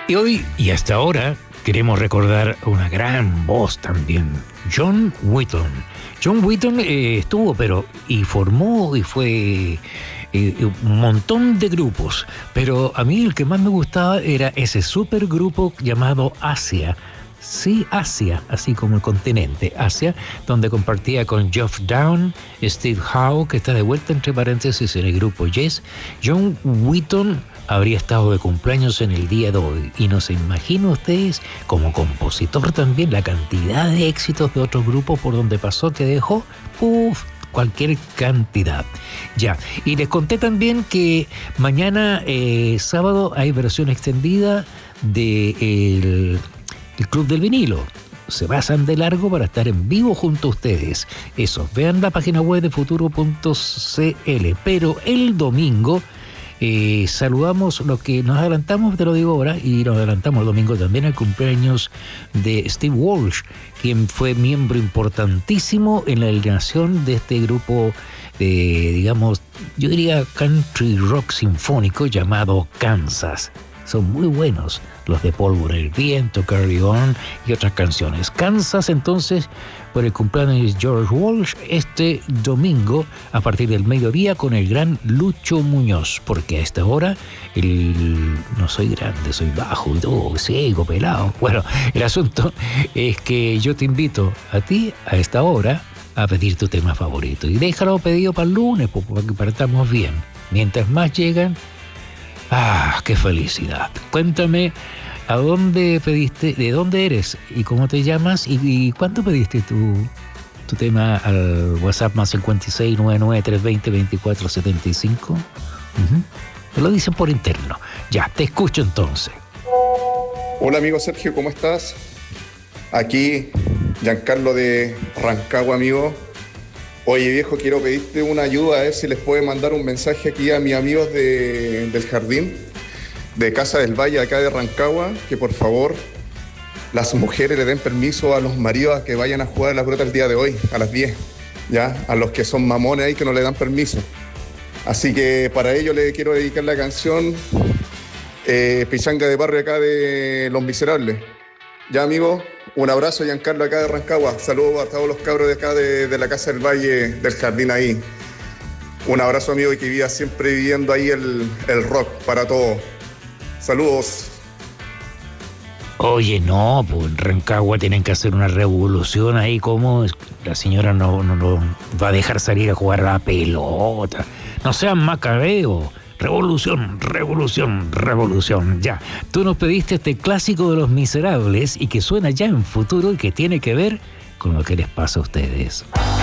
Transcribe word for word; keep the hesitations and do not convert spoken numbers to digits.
Y hoy y hasta ahora queremos recordar una gran voz también, John Wetton. John Wetton eh, estuvo, pero y formó y fue eh, un montón de grupos, pero a mí el que más me gustaba era ese supergrupo llamado Asia. Sí, Asia, así como el continente, Asia, donde compartía con Geoff Down, Steve Howe, que está de vuelta entre paréntesis en el grupo Yes. John Wetton habría estado de cumpleaños en el día de hoy, y no se imaginan ustedes, como compositor también, la cantidad de éxitos de otros grupos por donde pasó, que dejó, uff, cualquier cantidad. Ya, y les conté también que mañana, eh, sábado, hay versión extendida de el... El Club del Vinilo. Se pasan de largo para estar en vivo junto a ustedes. Eso, vean la página web de futuro punto c l. Pero el domingo eh, saludamos lo que nos adelantamos, te lo digo ahora, y nos adelantamos el domingo también al cumpleaños de Steve Walsh, quien fue miembro importantísimo en la alineación de este grupo de, digamos, yo diría country rock sinfónico llamado Kansas. Son muy buenos los de Pólvora en el Viento, Carry On y otras canciones. Kansas, entonces, por el cumpleaños de George Walsh, este domingo a partir del mediodía con el gran Lucho Muñoz, porque a esta hora el, no soy grande, soy bajo y todo, ciego, pelado. Bueno, el asunto es que yo te invito a ti a esta hora a pedir tu tema favorito y déjalo pedido para el lunes, para que partamos bien. Mientras más llegan, ¡ah, qué felicidad! Cuéntame, ¿a dónde pediste, de dónde eres y cómo te llamas y, y cuánto pediste tu, tu tema al WhatsApp más cincuenta y seis, noventa y nueve, trescientos veinte, veinticuatro setenta y cinco? Uh-huh. Te lo dicen por interno. Ya, te escucho entonces. Hola amigo Sergio, ¿cómo estás? Aquí, Giancarlo de Rancagua, amigo. Oye viejo, quiero pedirte una ayuda, a ver si les puede mandar un mensaje aquí a mis amigos de, del jardín, de Casa del Valle, acá de Rancagua, que por favor las mujeres le den permiso a los maridos a que vayan a jugar a la pelota el día de hoy, a las diez, ya, a los que son mamones ahí que no le dan permiso. Así que para ello le quiero dedicar la canción eh, Pichanga de Barrio acá de Los Miserables. Ya amigo, un abrazo, Giancarlo acá de Rancagua. Saludos a todos los cabros de acá de, de la Casa del Valle, del jardín ahí. Un abrazo amigo y que viva siempre viviendo ahí el, el rock para todos. Saludos. Oye, no, pues en Rancagua tienen que hacer una revolución ahí, como la señora no, no, no va a dejar salir a jugar a la pelota. No sean macabeos. Revolución, revolución, revolución. Ya, tú nos pediste este clásico de Los Miserables y que suena ya en futuro y que tiene que ver con lo que les pasa a ustedes.